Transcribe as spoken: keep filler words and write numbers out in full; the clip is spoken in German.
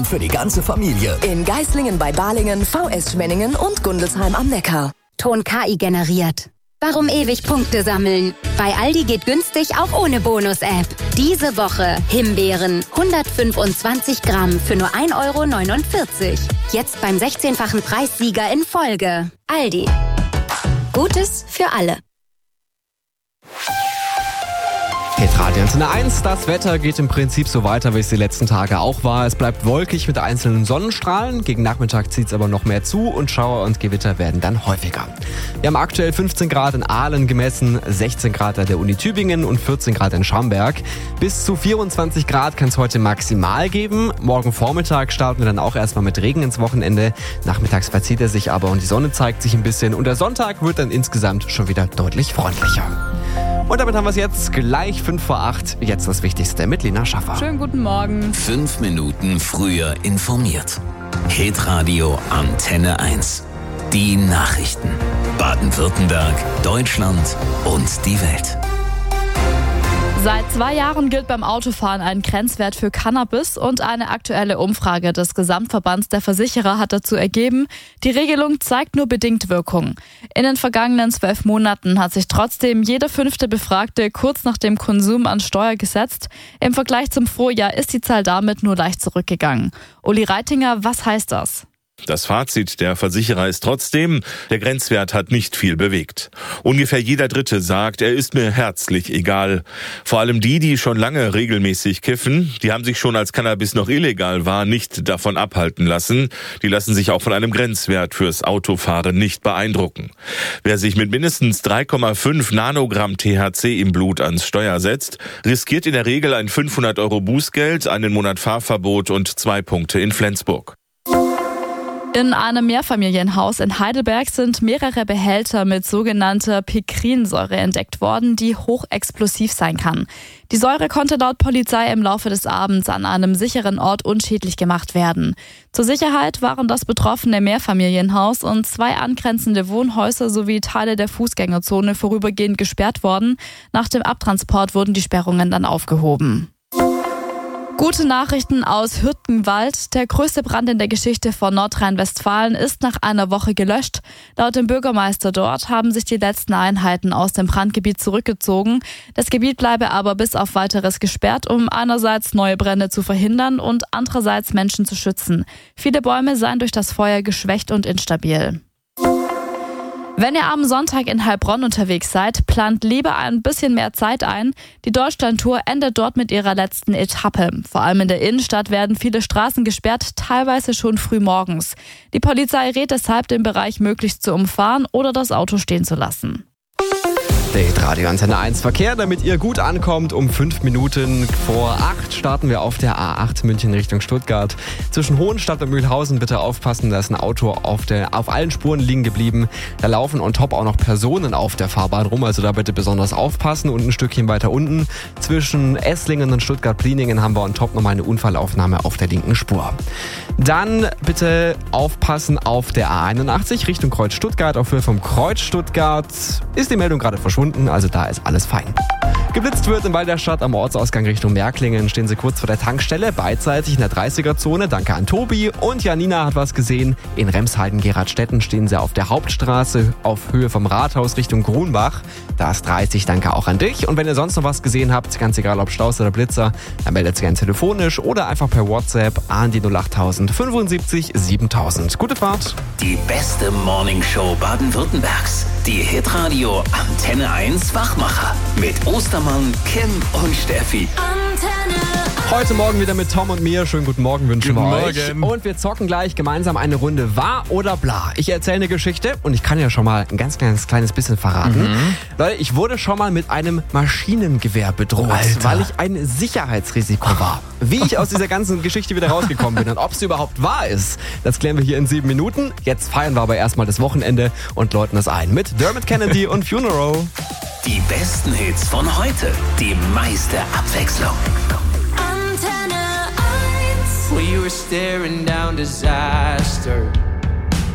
Für die ganze Familie. In Geislingen bei Balingen, V S Schwenningen und Gundelsheim am Neckar. Ton K I generiert. Warum ewig Punkte sammeln? Bei Aldi geht günstig auch ohne Bonus-App. Diese Woche Himbeeren hundertfünfundzwanzig Gramm für nur ein Euro neunundvierzig. Jetzt beim sechzehnfachen Preissieger in Folge. Aldi. Gutes für alle. Hitradio Antenne eins, das Wetter geht im Prinzip so weiter, wie es die letzten Tage auch war. Es bleibt wolkig mit einzelnen Sonnenstrahlen. Gegen Nachmittag zieht es aber noch mehr zu und Schauer und Gewitter werden dann häufiger. Wir haben aktuell fünfzehn Grad in Aalen gemessen, sechzehn Grad an der Uni Tübingen und vierzehn Grad in Schamberg. Bis zu vierundzwanzig Grad kann es heute maximal geben. Morgen Vormittag starten wir dann auch erstmal mit Regen ins Wochenende. Nachmittags verzieht er sich aber und die Sonne zeigt sich ein bisschen. Und der Sonntag wird dann insgesamt schon wieder deutlich freundlicher. Und damit haben wir es jetzt gleich fünf vor acht. Jetzt das Wichtigste mit Lena Schaffer. Schönen guten Morgen. Fünf Minuten früher informiert. Hitradio Antenne eins. Die Nachrichten. Baden-Württemberg, Deutschland und die Welt. Seit zwei Jahren gilt beim Autofahren ein Grenzwert für Cannabis und eine aktuelle Umfrage des Gesamtverbands der Versicherer hat dazu ergeben, die Regelung zeigt nur bedingt Wirkung. In den vergangenen zwölf Monaten hat sich trotzdem jeder fünfte Befragte kurz nach dem Konsum an Steuer gesetzt. Im Vergleich zum Vorjahr ist die Zahl damit nur leicht zurückgegangen. Uli Reitinger, was heißt das? Das Fazit der Versicherer ist trotzdem, der Grenzwert hat nicht viel bewegt. Ungefähr jeder Dritte sagt, er ist mir herzlich egal. Vor allem die, die schon lange regelmäßig kiffen, die haben sich schon, als Cannabis noch illegal war, nicht davon abhalten lassen. Die lassen sich auch von einem Grenzwert fürs Autofahren nicht beeindrucken. Wer sich mit mindestens drei Komma fünf Nanogramm T H C im Blut ans Steuer setzt, riskiert in der Regel ein fünfhundert Euro Bußgeld, einen Monat Fahrverbot und zwei Punkte in Flensburg. In einem Mehrfamilienhaus in Heidelberg sind mehrere Behälter mit sogenannter Pikrinsäure entdeckt worden, die hochexplosiv sein kann. Die Säure konnte laut Polizei im Laufe des Abends an einem sicheren Ort unschädlich gemacht werden. Zur Sicherheit waren das betroffene Mehrfamilienhaus und zwei angrenzende Wohnhäuser sowie Teile der Fußgängerzone vorübergehend gesperrt worden. Nach dem Abtransport wurden die Sperrungen dann aufgehoben. Gute Nachrichten aus Hürtgenwald. Der größte Brand in der Geschichte von Nordrhein-Westfalen ist nach einer Woche gelöscht. Laut dem Bürgermeister dort haben sich die letzten Einheiten aus dem Brandgebiet zurückgezogen. Das Gebiet bleibe aber bis auf Weiteres gesperrt, um einerseits neue Brände zu verhindern und andererseits Menschen zu schützen. Viele Bäume seien durch das Feuer geschwächt und instabil. Wenn ihr am Sonntag in Heilbronn unterwegs seid, plant lieber ein bisschen mehr Zeit ein. Die Deutschlandtour endet dort mit ihrer letzten Etappe. Vor allem in der Innenstadt werden viele Straßen gesperrt, teilweise schon früh morgens. Die Polizei rät deshalb, den Bereich möglichst zu umfahren oder das Auto stehen zu lassen. Der Hitradio Antenne eins Verkehr, damit ihr gut ankommt. Um fünf Minuten vor acht starten wir auf der A acht München Richtung Stuttgart. Zwischen Hohenstadt und Mühlhausen bitte aufpassen, da ist ein Auto auf, der, auf allen Spuren liegen geblieben. Da laufen on top auch noch Personen auf der Fahrbahn rum, also da bitte besonders aufpassen. Und ein Stückchen weiter unten zwischen Esslingen und Stuttgart-Pliningen haben wir on top nochmal eine Unfallaufnahme auf der linken Spur. Dann bitte aufpassen auf der A einundachtzig Richtung Kreuz Stuttgart. Auf Höhe vom Kreuz Stuttgart ist die Meldung gerade verschwunden. Also da ist alles fein. Geblitzt wird in Walderstadt am Ortsausgang Richtung Märklingen. Stehen sie kurz vor der Tankstelle, beidseitig in der dreißiger-Zone. Danke an Tobi. Und Janina hat was gesehen. In Remsheiden-Geradstetten stehen sie auf der Hauptstraße auf Höhe vom Rathaus Richtung Grunbach. Da ist dreißig. Danke auch an dich. Und wenn ihr sonst noch was gesehen habt, ganz egal ob Staus oder Blitzer, dann meldet sie gerne telefonisch oder einfach per WhatsApp an die null acht null null fünfundsiebzig siebentausend. Gute Fahrt. Die beste Morningshow Baden-Württembergs. Die Hitradio Antenne eins Wachmacher. Mit Ostermann, Kim und Steffi. Antenne. Heute Morgen wieder mit Tom und mir. Schönen guten Morgen wünschen Guten wir euch. Morgen. Und wir zocken gleich gemeinsam eine Runde Wahr oder Bla. Ich erzähle eine Geschichte und ich kann ja schon mal ein ganz, ganz kleines bisschen verraten. Mhm. Leute, ich wurde schon mal mit einem Maschinengewehr bedroht, Alter. weil ich ein Sicherheitsrisiko war. Wie ich aus dieser ganzen Geschichte wieder rausgekommen bin und ob es überhaupt wahr ist, das klären wir hier in sieben Minuten. Jetzt feiern wir aber erstmal das Wochenende und läuten es ein mit Dermot Kennedy und Funeral. Die besten Hits von heute. Die meiste Abwechslung. Antenne eins. We were staring down disaster.